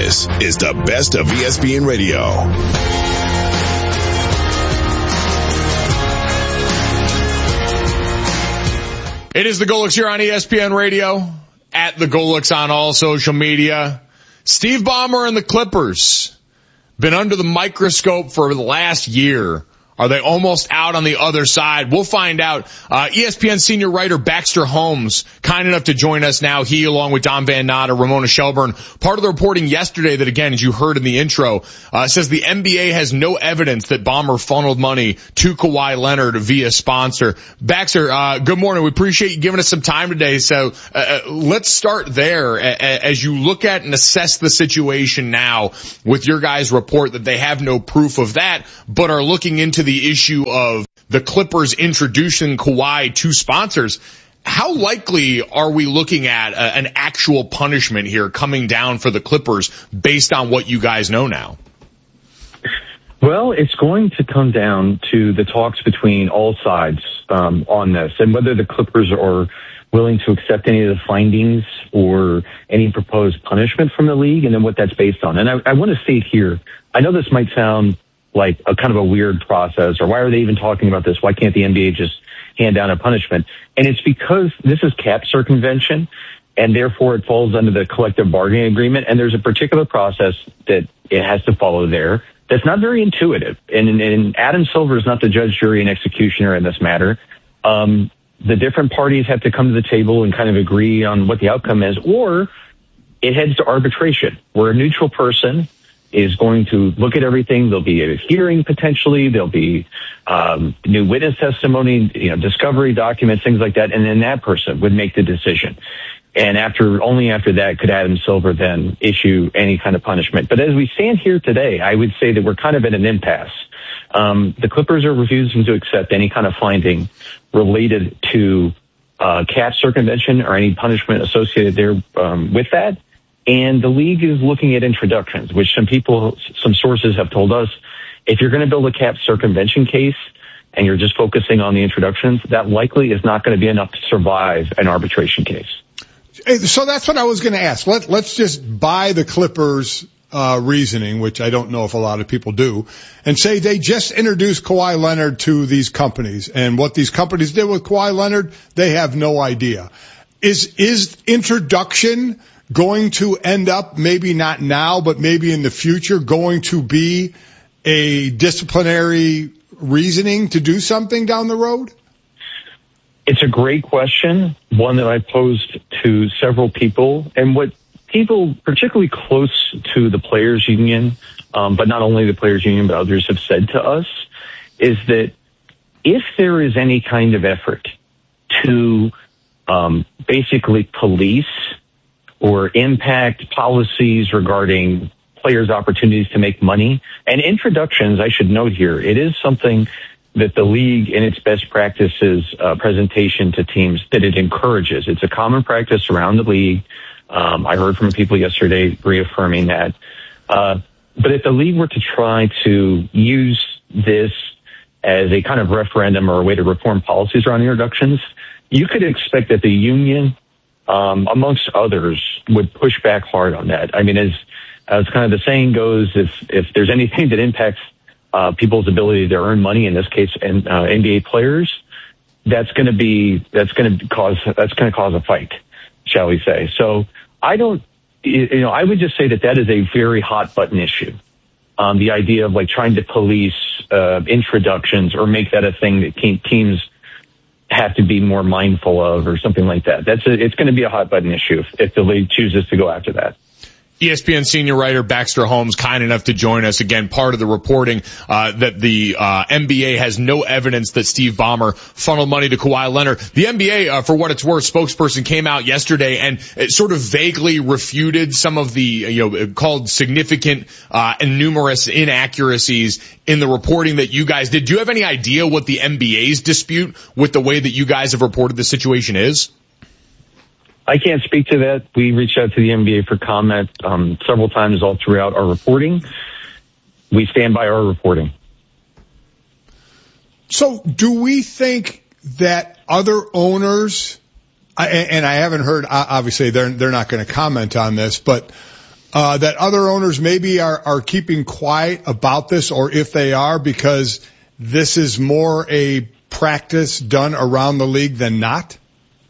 This is the best of ESPN Radio. It is the Golix here on ESPN Radio, at the Golix on all social media. Steve Ballmer and the Clippers been under the microscope for the last year. Are they almost out on the other side? We'll find out. ESPN senior writer Baxter Holmes, kind enough to join us now. He, along with Don Van Natta, Ramona Shelburne, part of the reporting yesterday that, again, as you heard in the intro, says the NBA has no evidence that Ballmer funneled money to Kawhi Leonard via sponsor. Baxter, good morning. We appreciate you giving us some time today. So let's start there. As you look at and assess the situation now with your guys' report that they have no proof of that, but are looking into the issue of the Clippers introducing Kawhi to sponsors, how likely are we looking at an actual punishment here coming down for the Clippers based on what you guys know now? Well, it's going to come down to the talks between all sides on this, and whether the Clippers are willing to accept any of the findings or any proposed punishment from the league, and then what that's based on. And I want to state here, I know this might sound like a kind of a weird process, or why are they even talking about this? Why can't the NBA just hand down a punishment? And it's because this is cap circumvention, and therefore it falls under the collective bargaining agreement, and there's a particular process that it has to follow there that's not very intuitive. And Adam Silver is not the judge, jury, and executioner in this matter. The different parties have to come to the table and kind of agree on what the outcome is, or it heads to arbitration, where a neutral person is going to look at everything. There'll be a hearing potentially. There'll be new witness testimony, discovery documents, things like that. And then that person would make the decision. And only after that could Adam Silver then issue any kind of punishment. But as we stand here today, I would say that we're kind of at an impasse. The Clippers are refusing to accept any kind of finding related to cap circumvention or any punishment associated there with that. And the league is looking at introductions, which some sources have told us, if you're going to build a cap circumvention case and you're just focusing on the introductions, that likely is not going to be enough to survive an arbitration case. So that's what I was going to ask. Let's just buy the Clippers' reasoning, which I don't know if a lot of people do, and say they just introduced Kawhi Leonard to these companies, and what these companies did with Kawhi Leonard, they have no idea. Is introduction going to end up, maybe not now, but maybe in the future, going to be a disciplinary reasoning to do something down the road? It's a great question, one that I posed to several people, and what people particularly close to the players union, but not only the players union, but others have said to us, is that if there is any kind of effort to basically police or impact policies regarding players' opportunities to make money. And introductions, I should note here, it is something that the league in its best practices presentation to teams that it encourages. It's a common practice around the league. I heard from people yesterday reaffirming that. But if the league were to try to use this as a kind of referendum or a way to reform policies around introductions, you could expect that the union, amongst others, would push back hard on that. I mean, as kind of the saying goes, if there's anything that impacts people's ability to earn money, in this case, NBA players, that's going to cause a fight, shall we say? So I would just say that is a very hot button issue. The idea of like trying to police introductions or make that a thing that teams have to be more mindful of or something like that. It's going to be a hot button issue if the league chooses to go after that. ESPN senior writer Baxter Holmes, kind enough to join us again, part of the reporting that the NBA has no evidence that Steve Ballmer funneled money to Kawhi Leonard. The NBA, for what it's worth, spokesperson came out yesterday and sort of vaguely refuted some of the, called significant and numerous inaccuracies in the reporting that you guys did. Do you have any idea what the NBA's dispute with the way that you guys have reported the situation is? I can't speak to that. We reached out to the NBA for comment several times all throughout our reporting. We stand by our reporting. So do we think that other owners, and I haven't heard, obviously they're not going to comment on this, but that other owners maybe are keeping quiet about this, or if they are, because this is more a practice done around the league than not?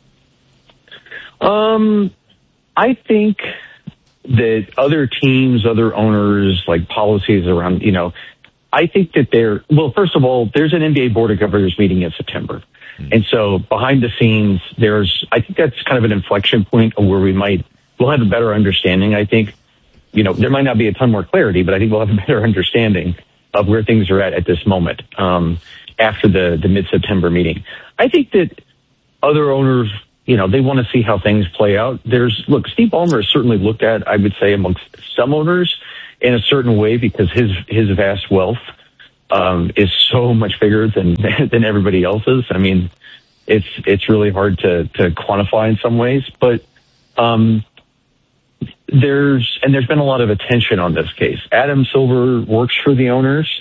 I think that other teams, other owners, like policies around, I think that first of all, there's an NBA Board of Governors meeting in September. And so behind the scenes, I think that's kind of an inflection point of where we'll have a better understanding. I think, there might not be a ton more clarity, but I think we'll have a better understanding of where things are at this moment, after the mid-September meeting. I think that other owners, they want to see how things play out. Steve Ballmer is certainly looked at, I would say, amongst some owners in a certain way because his vast wealth is so much bigger than everybody else's. I mean, it's really hard to quantify in some ways, but there's been a lot of attention on this case. Adam Silver works for the owners,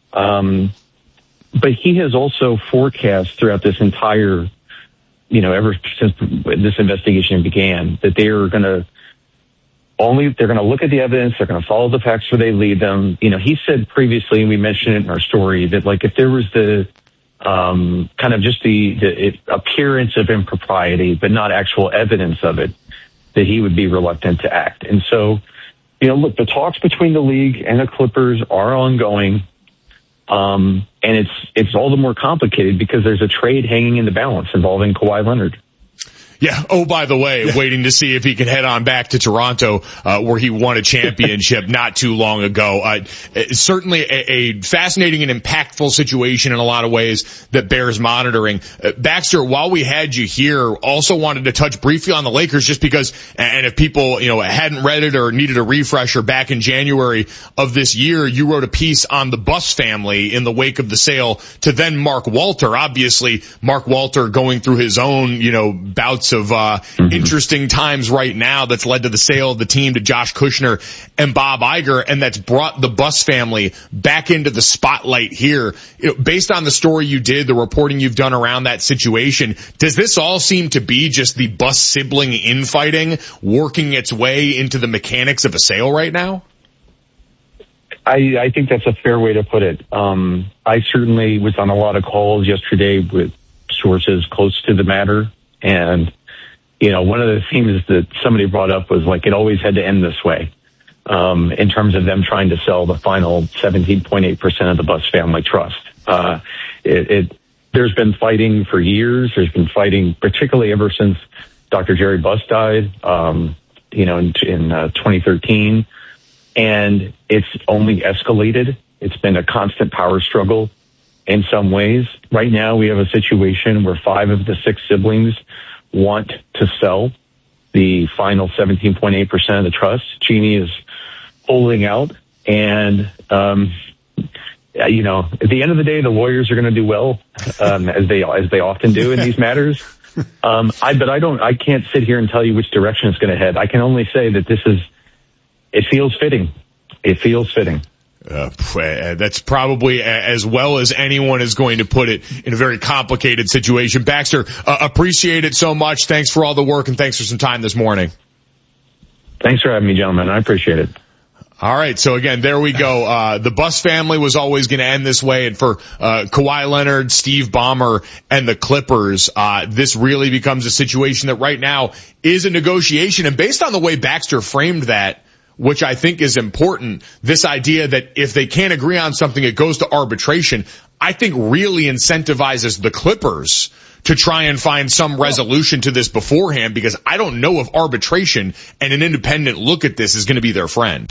but he has also forecast throughout this entire, ever since this investigation began, that they're going to look at the evidence, they're going to follow the facts where they lead them. He said previously, and we mentioned it in our story, that if there was the kind of just the appearance of impropriety, but not actual evidence of it, that he would be reluctant to act. And so, the talks between the league and the Clippers are ongoing. And it's all the more complicated because there's a trade hanging in the balance involving Kawhi Leonard. Yeah. Oh, by the way, waiting to see if he can head on back to Toronto, where he won a championship not too long ago. Certainly a fascinating and impactful situation in a lot of ways that bears monitoring. Baxter, while we had you here, also wanted to touch briefly on the Lakers just because, and if people, hadn't read it or needed a refresher, back in January of this year, you wrote a piece on the Buss family in the wake of the sale to then Mark Walter. Obviously, Mark Walter going through his own, bouts of interesting times right now that's led to the sale of the team to Josh Kushner and Bob Iger, and that's brought the Buss family back into the spotlight here. Based on the story you did, the reporting you've done around that situation, does this all seem to be just the Buss sibling infighting working its way into the mechanics of a sale right now? I think that's a fair way to put it. I certainly was on a lot of calls yesterday with sources close to the matter, and one of the things that somebody brought up was it always had to end this way, in terms of them trying to sell the final 17.8% of the Buss family trust. There's been fighting for years. There's been fighting, particularly ever since Dr. Jerry Buss died, in 2013. And it's only escalated. It's been a constant power struggle in some ways. Right now we have a situation where 5 of the 6 siblings want to sell the final 17.8% of the trust. Jeannie is holding out, and at the end of the day, the lawyers are going to do well, as they often do in these matters. I can't sit here and tell you which direction it's going to head. I can only say that it feels fitting. It feels fitting. That's probably as well as anyone is going to put it in a very complicated situation. Baxter, appreciate it so much. Thanks for all the work, and thanks for some time this morning. Thanks for having me, gentlemen. I appreciate it. All right. So again, there we go. The Buss family was always going to end this way. And for Kawhi Leonard, Steve Ballmer, and the Clippers, this really becomes a situation that right now is a negotiation. And based on the way Baxter framed that, which I think is important, this idea that if they can't agree on something, it goes to arbitration, I think really incentivizes the Clippers to try and find some resolution to this beforehand, because I don't know if arbitration and an independent look at this is going to be their friend.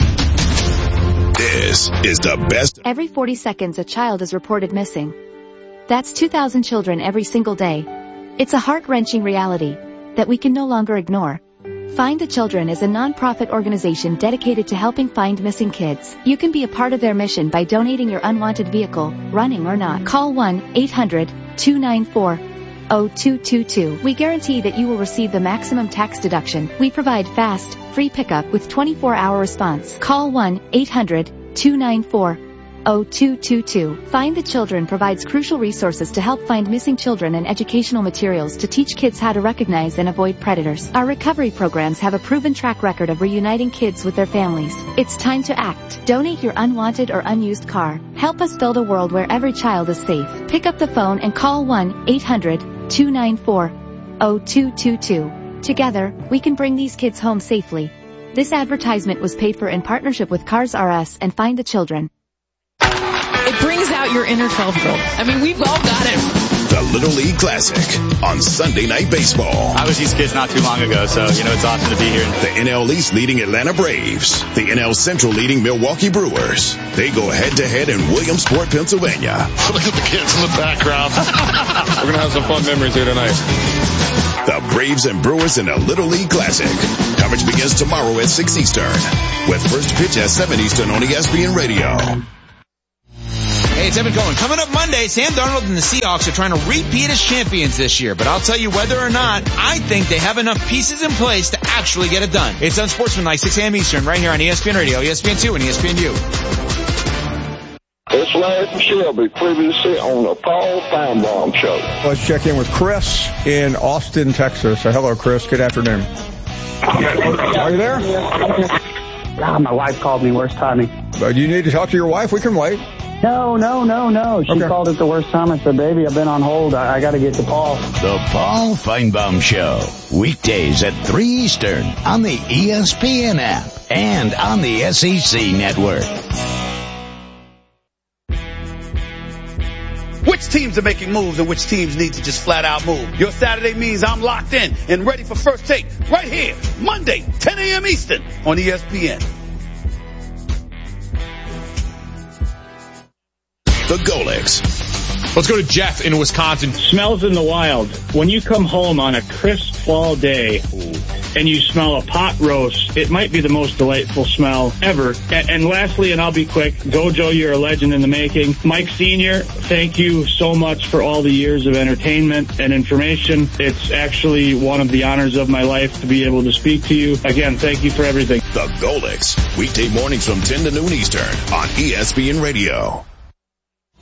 This is the best. Every 40 seconds, a child is reported missing. That's 2,000 children every single day. It's a heart-wrenching reality that we can no longer ignore. Find the Children is a non-profit organization dedicated to helping find missing kids. You can be a part of their mission by donating your unwanted vehicle, running or not. Call 1-800-294-0222. We guarantee that you will receive the maximum tax deduction. We provide fast, free pickup with 24-hour response. Call 1-800-294-0222. 0222. Find the Children provides crucial resources to help find missing children and educational materials to teach kids how to recognize and avoid predators. Our recovery programs have a proven track record of reuniting kids with their families. It's time to act. Donate your unwanted or unused car. Help us build a world where every child is safe. Pick up the phone and call 1-800-294-0222. Together, we can bring these kids home safely. This advertisement was paid for in partnership with Cars R Us and Find the Children. It brings out your inner 12-year-old. I mean, we've all got it. The Little League Classic on Sunday Night Baseball. I was these kids not too long ago, so, it's awesome to be here. The NL East leading Atlanta Braves. The NL Central leading Milwaukee Brewers. They go head-to-head in Williamsport, Pennsylvania. Look at the kids in the background. We're going to have some fun memories here tonight. The Braves and Brewers in a Little League Classic. Coverage begins tomorrow at 6 Eastern. With first pitch at 7 Eastern on ESPN Radio. Hey, it's Evan Cohen. Coming up Monday, Sam Darnold and the Seahawks are trying to repeat as champions this year. But I'll tell you whether or not, I think they have enough pieces in place to actually get it done. It's Unsportsmanlike, 6 a.m. Eastern, right here on ESPN Radio, ESPN2, and ESPNU. It's Larry Shelby, previously on the Paul Feinbaum Show. Let's check in with Chris in Austin, Texas. Hello, Chris. Good afternoon. Are you there? My wife called me. Worst timing. Do you need to talk to your wife? We can wait. No. She called it the worst time. I said, baby, I've been on hold. I got to get to Paul. The Paul Feinbaum Show. Weekdays at 3 Eastern on the ESPN app and on the SEC network. Which teams are making moves and which teams need to just flat out move? Your Saturday means I'm locked in and ready for First Take right here, Monday, 10 a.m. Eastern on ESPN. The Golics. Let's go to Jeff in Wisconsin. Smells in the wild. When you come home on a crisp fall day and you smell a pot roast, it might be the most delightful smell ever. And lastly, and I'll be quick, Gojo, you're a legend in the making. Mike Sr., thank you so much for all the years of entertainment and information. It's actually one of the honors of my life to be able to speak to you. Again, thank you for everything. The Golics. Weekday mornings from 10 to noon Eastern on ESPN Radio.